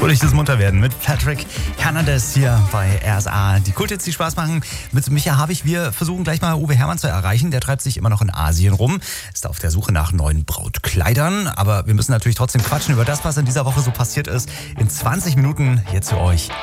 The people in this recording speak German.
Fröhliches Munterwerden mit Patrick Hernandez hier bei RSA. Die Kulthits, die Spaß machen. Mit Micha Habich. Wir versuchen gleich mal Uwe Herrmann zu erreichen. Der treibt sich immer noch in Asien rum. Ist auf der Suche nach neuen Brautkleidern. Aber wir müssen natürlich trotzdem quatschen über das, was in dieser Woche so passiert ist. In 20 Minuten jetzt für euch